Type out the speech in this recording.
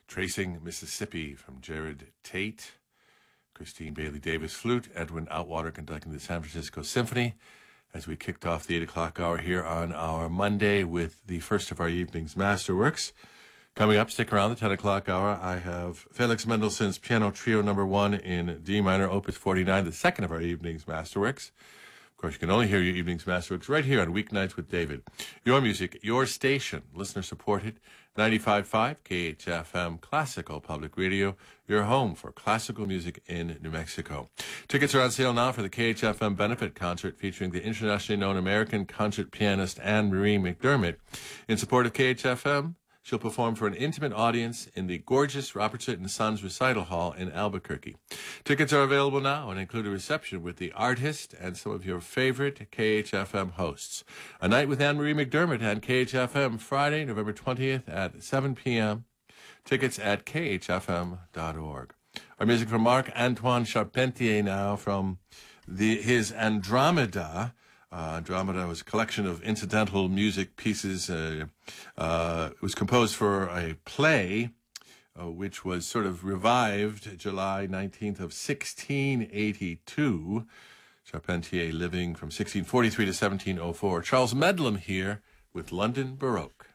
Tracing Mississippi from Jared Tate. Christine Bailey Davis flute, Edwin Outwater conducting the San Francisco Symphony, as we kicked off the 8 o'clock hour here on our Monday with the first of our evening's masterworks. Coming up, stick around the 10 o'clock hour, I have Felix Mendelssohn's Piano Trio No. 1 in D minor, Opus 49, the second of our evening's masterworks. Of course, you can only hear your evening's masterworks right here on Weeknights with David. Your music, your station, listener-supported, 95.5 KHFM Classical Public Radio, your home for classical music in New Mexico. Tickets are on sale now for the KHFM Benefit Concert featuring the internationally known American concert pianist Anne-Marie McDermott. In support of KHFM, she'll perform for an intimate audience in the gorgeous Robertson & Sons Recital Hall in Albuquerque. Tickets are available now and include a reception with the artist and some of your favorite KHFM hosts. A night with Anne-Marie McDermott and KHFM Friday, November 20th at 7 p.m. Tickets at khfm.org. Our music from Marc-Antoine Charpentier now from his Andromeda. Andromeda was a collection of incidental music pieces. It was composed for a play, which was sort of revived July 19th of 1682. Charpentier living from 1643 to 1704. Charles Medlam here with London Baroque.